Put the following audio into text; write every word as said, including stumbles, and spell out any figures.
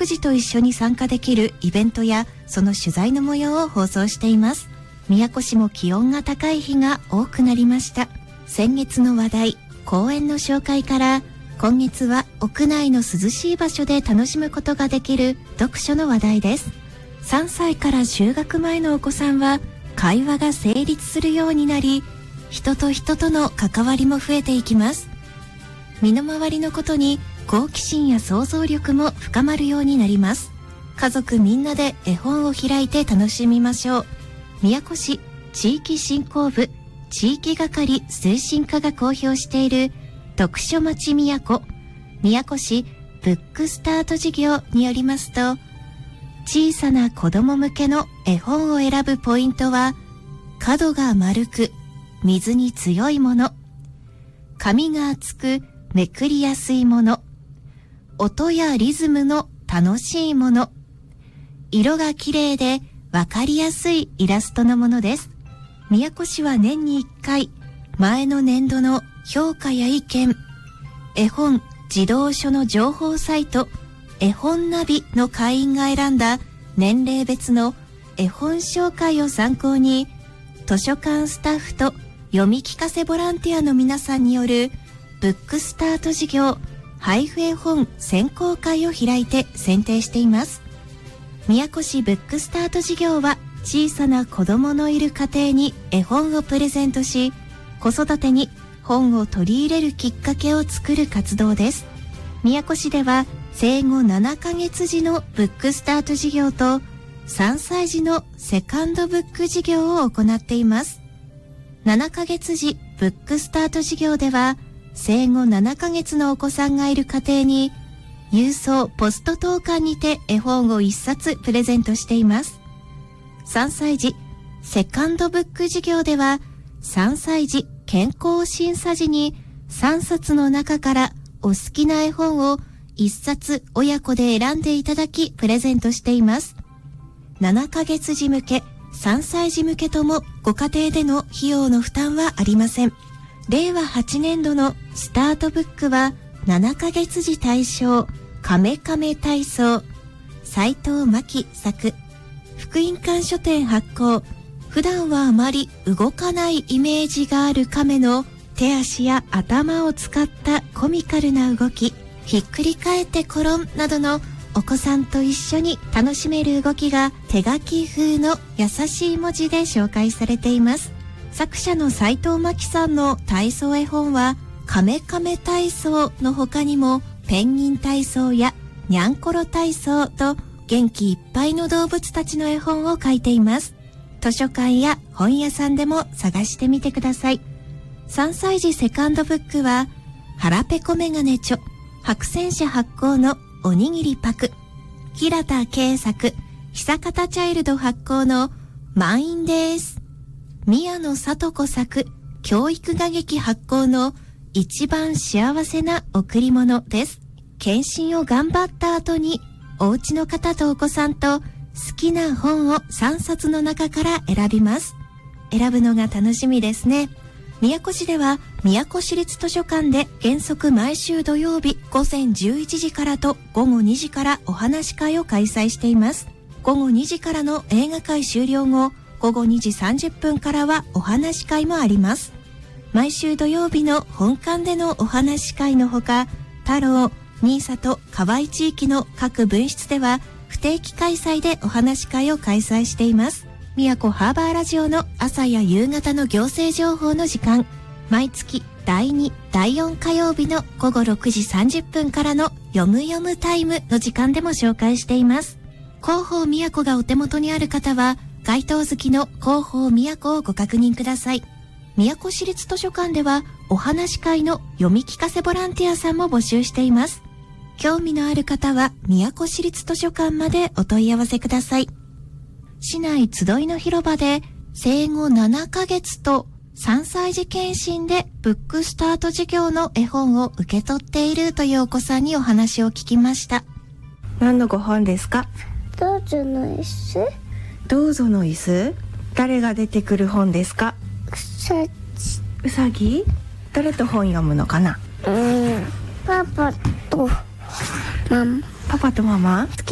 育児と一緒に参加できるイベントやその取材の模様を放送しています。宮古市も気温が高い日が多くなりました。先月の話題、公園の紹介から、今月は屋内の涼しい場所で楽しむことができる読書の話題です。さんさいから就学前のお子さんは会話が成立するようになり、人と人との関わりも増えていきます。身の回りのことに好奇心や想像力も深まるようになります。家族みんなで絵本を開いて楽しみましょう。宮古市地域振興部地域係推進課が公表している読書町宮古宮古市ブックスタート事業によりますと、小さな子供向けの絵本を選ぶポイントは、角が丸く水に強いもの、紙が厚くめくりやすいもの、音やリズムの楽しいもの、色が綺麗でわかりやすいイラストのものです。宮古市は年にいっかい、前の年度の評価や意見、絵本児童書の情報サイト、絵本ナビの会員が選んだ年齢別の絵本紹介を参考に、図書館スタッフと読み聞かせボランティアの皆さんによるブックスタート事業配布絵本選考会を開いて選定しています。宮古市ブックスタート事業は、小さな子供のいる家庭に絵本をプレゼントし、子育てに本を取り入れるきっかけを作る活動です。宮古市では生後ななかげつ時のブックスタート事業とさんさい児のセカンドブック事業を行っています。ななかげつ時ブックスタート事業では、生後ななかげつのお子さんがいる家庭に郵送ポスト投函にて絵本をいっさつプレゼントしています。さんさい児セカンドブック事業では、さんさい児健康審査時にさんさつの中からお好きな絵本をいっさつ親子で選んでいただきプレゼントしています。ななかげつ児向け、さんさい児向けともご家庭での費用の負担はありません。れいわはちねんどのスタートブックはななかげつ児対象カメカメ体操、斉藤真希作、福音館書店発行。普段はあまり動かないイメージがある亀の手足や頭を使ったコミカルな動き、ひっくり返って転んなどのお子さんと一緒に楽しめる動きが手書き風の優しい文字で紹介されています。作者の斉藤真希さんの体操絵本は、カメカメ体操の他にもペンギン体操やニャンコロ体操と元気いっぱいの動物たちの絵本を描いています。図書館や本屋さんでも探してみてください。さんさい児セカンドブックは、腹ペコメガネ著、白戦車発行のおにぎりパク、平田圭作、久方チャイルド発行の満員です。宮野里子作、教育画劇発行の一番幸せな贈り物です。検診を頑張った後に、お家の方とお子さんと好きな本をさんさつの中から選びます。選ぶのが楽しみですね。宮古市では宮古市立図書館で原則毎週土曜日ごぜんじゅういちじからとごごにじからお話し会を開催しています。ごごにじからの映画会終了後、ごごにじさんじゅっぷんからはお話し会もあります。毎週土曜日の本館でのお話し会のほか、太郎、新里、河合地域の各分室では不定期開催でお話し会を開催しています。宮古ハーバーラジオの朝や夕方の行政情報の時間、毎月だいに、だいよん火曜日のごごろくじさんじゅっぷんからの読む読むタイムの時間でも紹介しています。広報宮古がお手元にある方は、該当月の広報宮古をご確認ください。宮古市立図書館では、お話し会の読み聞かせボランティアさんも募集しています。興味のある方は、宮古市立図書館までお問い合わせください。市内集いの広場で、生後ななかげつとさんさい児検診でブックスタート事業の絵本を受け取っているというお子さんにお話を聞きました。何のご本ですか？ どうぞの椅子。 どうぞの椅子？誰が出てくる本ですか？ うさぎ。 うさぎ？誰と本読むのかな？ うん、パパとママ。 パパとママ？